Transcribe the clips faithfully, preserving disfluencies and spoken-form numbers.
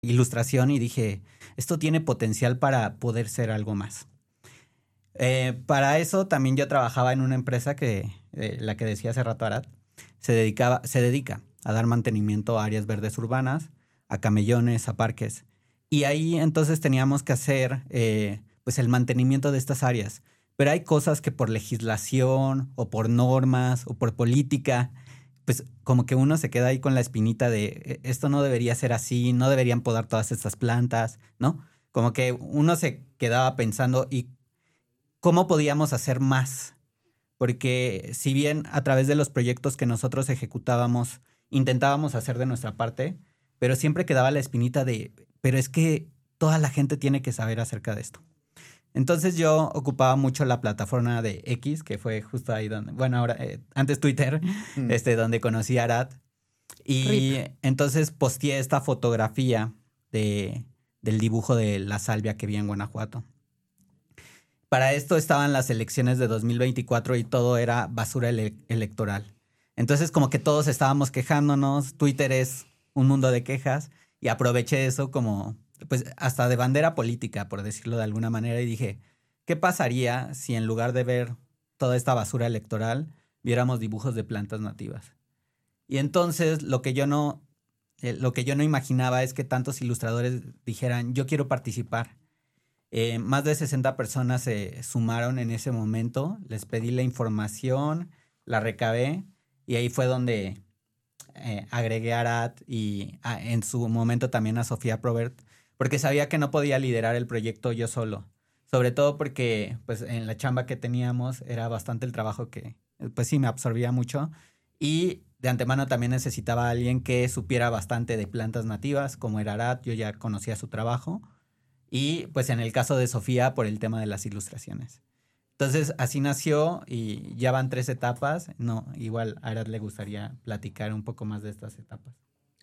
ilustración y dije, esto tiene potencial para poder ser algo más. Eh, para eso también yo trabajaba en una empresa que, eh, la que decía hace rato Arad, se, dedicaba, se dedica a dar mantenimiento a áreas verdes urbanas, a camellones, a parques. Y ahí entonces teníamos que hacer eh, pues el mantenimiento de estas áreas. Pero hay cosas que por legislación o por normas o por política, pues como que uno se queda ahí con la espinita de esto no debería ser así, no deberían podar todas estas plantas, ¿no? Como que uno se quedaba pensando, ¿y cómo podíamos hacer más? Porque si bien a través de los proyectos que nosotros ejecutábamos, intentábamos hacer de nuestra parte, pero siempre quedaba la espinita de, pero es que toda la gente tiene que saber acerca de esto. Entonces yo ocupaba mucho la plataforma de X, que fue justo ahí donde, bueno, ahora, eh, antes Twitter, mm. este, donde conocí a Arad. Y Rip. Entonces posteé esta fotografía de, del dibujo de la salvia que vi en Guanajuato. Para esto estaban las elecciones de dos mil veinticuatro y todo era basura ele- electoral. Entonces como que todos estábamos quejándonos, Twitter es un mundo de quejas y aproveché eso como, pues hasta de bandera política, por decirlo de alguna manera, y dije, ¿qué pasaría si en lugar de ver toda esta basura electoral viéramos dibujos de plantas nativas? Y entonces lo que yo no, eh, lo que yo no imaginaba es que tantos ilustradores dijeran, yo quiero participar. Eh, más de sesenta personas se sumaron en ese momento. Les pedí la información, la recabé y ahí fue donde eh, agregué a Arad y a, en su momento también a Sofía Probert, porque sabía que no podía liderar el proyecto yo solo. Sobre todo porque pues, en la chamba que teníamos era bastante el trabajo que pues sí me absorbía mucho y de antemano también necesitaba a alguien que supiera bastante de plantas nativas, como era Arad. Yo ya conocía su trabajo. Y pues en el caso de Sofía, por el tema de las ilustraciones. Entonces, así nació y ya van tres etapas. No, igual a Arad le gustaría platicar un poco más de estas etapas.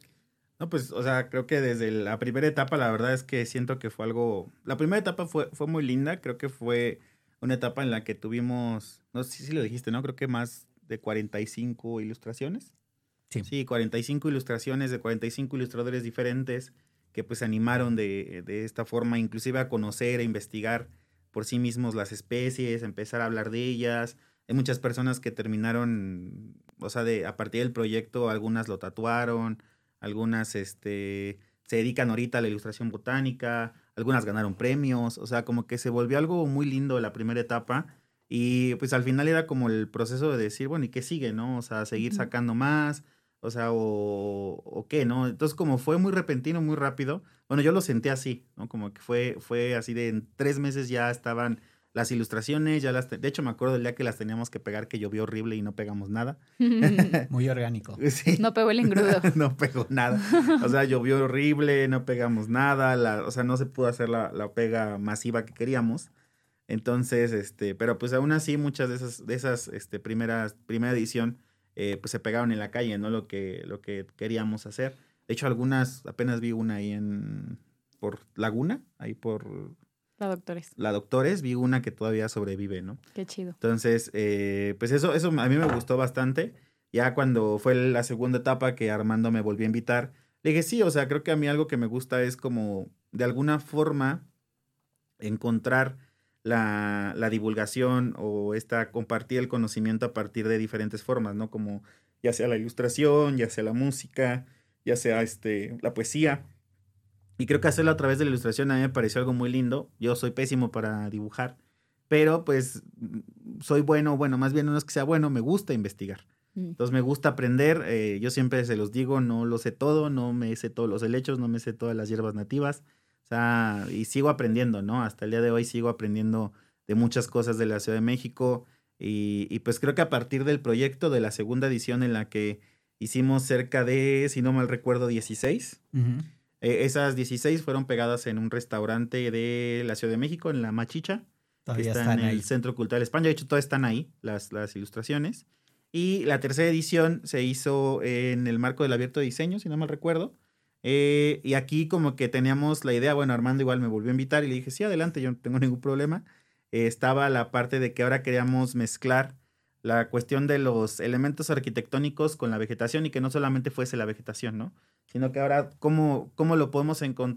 No, pues, o sea, creo que desde la primera etapa, la verdad es que siento que fue algo... La primera etapa fue, fue muy linda. Creo que fue una etapa en la que tuvimos, no sé si lo dijiste, ¿no? Creo que más de cuarenta y cinco ilustraciones. Sí. Sí, cuarenta y cinco ilustraciones de cuarenta y cinco ilustradores diferentes que pues se animaron de, de esta forma, inclusive a conocer, a investigar por sí mismos las especies, empezar a hablar de ellas. Hay muchas personas que terminaron, o sea, de, a partir del proyecto, algunas lo tatuaron, algunas este, se dedican ahorita a la ilustración botánica, algunas ganaron premios, o sea, como que se volvió algo muy lindo la primera etapa. Y pues al final era como el proceso de decir, bueno, ¿y qué sigue, no? O sea, seguir sacando más, o sea, o, o qué, ¿no? Entonces, como fue muy repentino, muy rápido, bueno, yo lo sentí así, ¿no? Como que fue, fue así de en tres meses ya estaban las ilustraciones, ya las... Te- de hecho, me acuerdo del día que las teníamos que pegar, que llovió horrible y no pegamos nada. Muy orgánico. Sí. No pegó el engrudo. No pegó nada. O sea, llovió horrible, no pegamos nada, la, o sea, no se pudo hacer la, la pega masiva que queríamos. Entonces, este, pero pues aún así muchas de esas, de esas, este, primeras, primera edición, eh, pues se pegaron en la calle, ¿no? Lo que, lo que queríamos hacer. De hecho, algunas, apenas vi una ahí en, por Laguna, ahí por... La Doctores. La Doctores, vi una que todavía sobrevive, ¿no? Qué chido. Entonces, eh, pues eso, eso a mí me gustó bastante. Ya cuando fue la segunda etapa que Armando me volvió a invitar, le dije, sí, o sea, creo que a mí algo que me gusta es como, de alguna forma, encontrar la, la divulgación o esta, compartir el conocimiento a partir de diferentes formas, ¿no? Como ya sea la ilustración, ya sea la música, ya sea este, la poesía. Y creo que hacerlo a través de la ilustración a mí me pareció algo muy lindo. Yo soy pésimo para dibujar, pero pues soy bueno, bueno, más bien no es que sea bueno, me gusta investigar. Entonces me gusta aprender, eh, yo siempre se los digo, no lo sé todo, no me sé todos los helechos, no me sé todas las hierbas nativas, o sea, y sigo aprendiendo, ¿no? Hasta el día de hoy sigo aprendiendo de muchas cosas de la Ciudad de México y, y pues creo que a partir del proyecto de la segunda edición en la que hicimos cerca de, si no mal recuerdo, dieciséis, uh-huh. eh, esas dieciséis fueron pegadas en un restaurante de la Ciudad de México, en La Machicha, Todavía que está están en el ahí. Centro Cultural España, de hecho todas están ahí, las, las ilustraciones. Y la tercera edición se hizo en el marco del Abierto de Diseño, si no mal recuerdo. Eh, y aquí como que teníamos la idea, bueno, Armando igual me volvió a invitar y le dije, sí, adelante, yo no tengo ningún problema. Eh, estaba la parte de que ahora queríamos mezclar la cuestión de los elementos arquitectónicos con la vegetación y que no solamente fuese la vegetación, ¿no? Sino que ahora, ¿cómo, cómo lo podemos encontrar